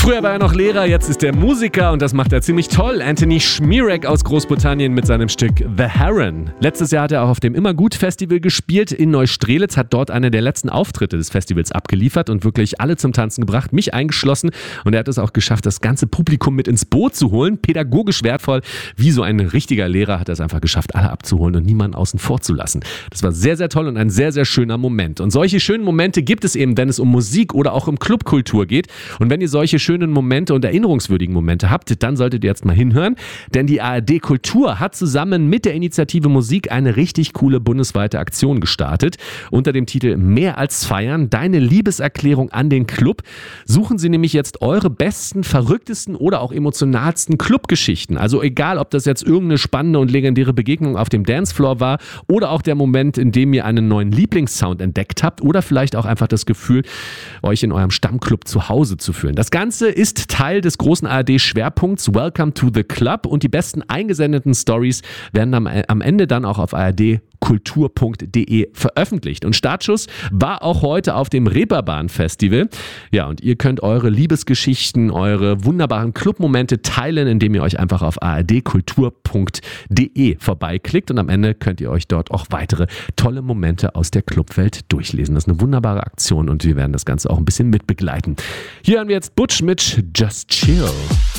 Früher war er noch Lehrer, jetzt ist er Musiker und das macht er ziemlich toll. Anthony Schmierek aus Großbritannien mit seinem Stück The Heron. Letztes Jahr hat er auch auf dem Immergut-Festival gespielt in Neustrelitz, hat dort einer der letzten Auftritte des Festivals abgeliefert und wirklich alle zum Tanzen gebracht, mich eingeschlossen. Und er hat es auch geschafft, das ganze Publikum mit ins Boot zu holen. Pädagogisch wertvoll, wie so ein richtiger Lehrer hat er es einfach geschafft, alle abzuholen und niemanden außen vor zu lassen. Das war sehr, sehr toll und ein sehr, sehr schöner Moment. Und solche schönen Momente gibt es eben, wenn es um Musik oder auch um Clubkultur geht. Und wenn ihr solche schönen Momente und erinnerungswürdigen Momente habt, dann solltet ihr jetzt mal hinhören, denn die ARD Kultur hat zusammen mit der Initiative Musik eine richtig coole bundesweite Aktion gestartet. Unter dem Titel Mehr als feiern, deine Liebeserklärung an den Club, suchen sie nämlich jetzt eure besten, verrücktesten oder auch emotionalsten Clubgeschichten. Also egal, ob das jetzt irgendeine spannende und legendäre Begegnung auf dem Dancefloor war oder auch der Moment, in dem ihr einen neuen Lieblingssound entdeckt habt oder vielleicht auch einfach das Gefühl, euch in eurem Stammclub zu Hause zu fühlen. Das Ganze ist Teil des großen ARD-Schwerpunkts Welcome to the Club und die besten eingesendeten Stories werden am Ende dann auch auf ardkultur.de veröffentlicht. Und Startschuss war auch heute auf dem Reeperbahn-Festival. Ja, und ihr könnt eure Liebesgeschichten, eure wunderbaren Clubmomente teilen, indem ihr euch einfach auf ardkultur.de vorbeiklickt und am Ende könnt ihr euch dort auch weitere tolle Momente aus der Clubwelt durchlesen. Das ist eine wunderbare Aktion und wir werden das Ganze auch ein bisschen mitbegleiten. Hier haben wir jetzt Butch mit Just Chill.